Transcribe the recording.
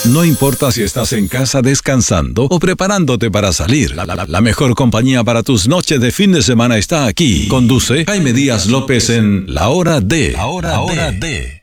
No importa si estás en casa descansando o preparándote para salir, la mejor compañía para tus noches de fin de semana está aquí. Conduce Jaime Díaz López en La Hora D.